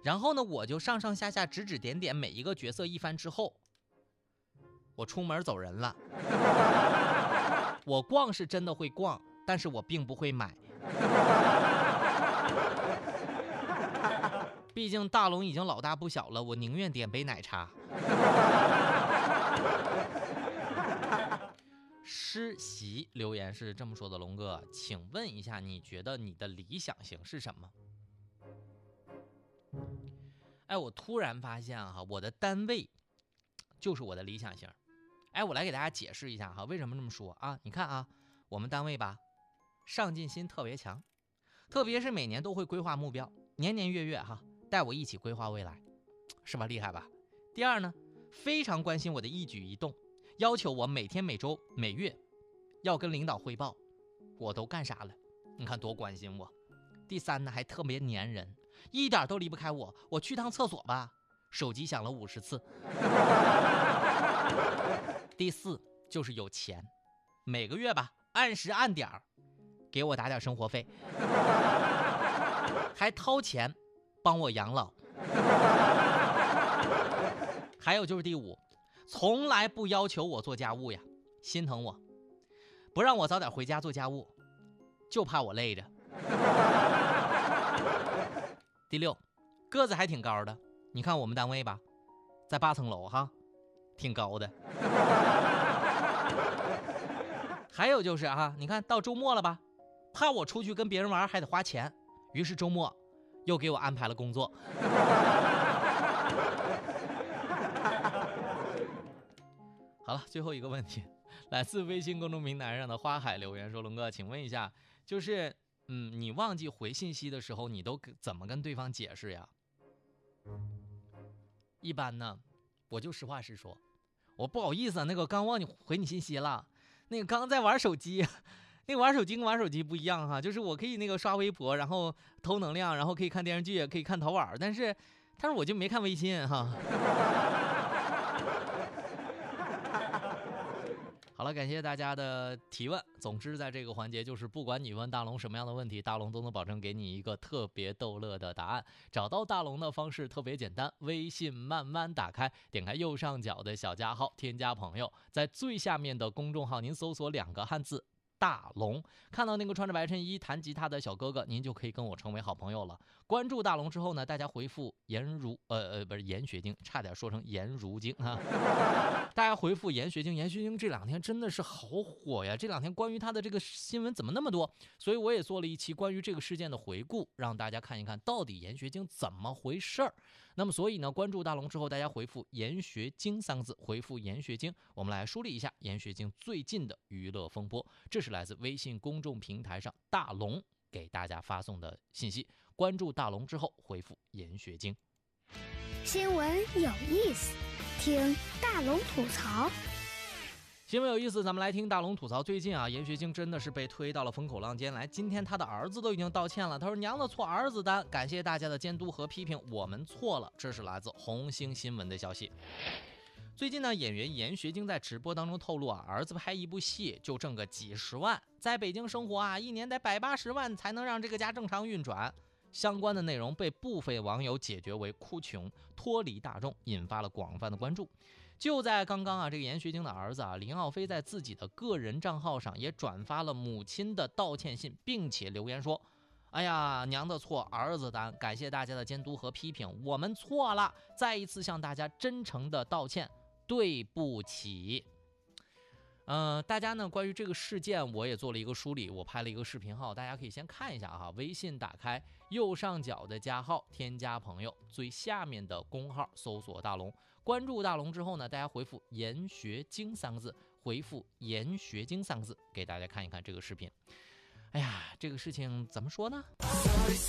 然后呢，我就上上下下指指点点每一个角色一番之后，我出门走人了。我逛是真的会逛，但是我并不会买。毕竟大龙已经老大不小了，我宁愿点杯奶茶。诗席留言是这么说的：龙哥，请问一下，你觉得你的理想型是什么？哎，我突然发现我的单位就是我的理想型。哎，我来给大家解释一下为什么这么说啊？你看我们单位吧，上进心特别强，特别是每年都会规划目标，年年月月带我一起规划未来，是吧？厉害吧？第二呢，非常关心我的一举一动，要求我每天、每周、每月要跟领导汇报，我都干啥了？你看多关心我。第三呢，还特别粘人，一点都离不开我。我去趟厕所吧，手机响了50次。第四就是有钱，每个月吧按时按点给我打点生活费，还掏钱帮我养老。还有就是第五，从来不要求我做家务呀，心疼我，不让我早点回家做家务，就怕我累着。第六，个子还挺高的，你看我们单位吧，在8层楼挺高的。还有就是你看到周末了吧，怕我出去跟别人玩还得花钱，于是周末又给我安排了工作。好了，最后一个问题，来自微信公众平台上的花海留言说：龙哥，请问一下，就是你忘记回信息的时候，你都怎么跟对方解释呀？一般呢，我就实话实说，我不好意思那个刚忘记回你信息了，那个刚在玩手机。那个玩手机跟玩手机不一样就是我可以那个刷微博，然后偷能量，然后可以看电视剧，可以看淘宝，但是我就没看微信好了，感谢大家的提问。总之在这个环节，就是不管你问大龙什么样的问题，大龙都能保证给你一个特别逗乐的答案。找到大龙的方式特别简单，微信慢慢打开，点开右上角的小加号，添加朋友，在最下面的公众号您搜索2个汉字大龙，看到那个穿着白衬衣弹吉他的小哥哥，您就可以跟我成为好朋友了。关注大龙之后呢，大家回复颜学晶，差点说成颜如晶大家回复颜学晶，颜学晶这2天真的是好火呀！这2天关于他的这个新闻怎么那么多？所以我也做了一期关于这个事件的回顾，让大家看一看到底颜学晶怎么回事儿。那么所以呢，关注大龙之后，大家回复颜学晶3个字，回复颜学晶，我们来梳理一下颜学晶最近的娱乐风波。这是来自微信公众平台上大龙给大家发送的信息。关注大龙之后，回复颜学晶。 新闻有意思，听大龙吐槽。 新闻有意思，咱们来听大龙吐槽。最近颜学晶真的是被推到了风口浪尖来。今天他的儿子都已经道歉了，他说娘的错，儿子担，感谢大家的监督和批评，我们错了。这是来自红星新闻的消息。最近呢，演员颜学晶在直播当中透露儿子拍一部戏就挣个几十万，在北京生活一年得180万才能让这个家正常运转。相关的内容被部分网友解决为哭穷，脱离大众，引发了广泛的关注。就在刚刚这个颜学晶的儿子林傲飞在自己的个人账号上也转发了母亲的道歉信，并且留言说：哎呀，娘的错，儿子担，感谢大家的监督和批评，我们错了，再一次向大家真诚的道歉，对不起。大家呢关于这个事件我也做了一个梳理，我拍了一个视频号，大家可以先看一下微信打开右上角的加号，添加朋友，最下面的公号搜索大龙，关注大龙之后呢，大家回复颜学晶3个字，回复颜学晶3个字，给大家看一看这个视频。哎呀，这个事情怎么说呢？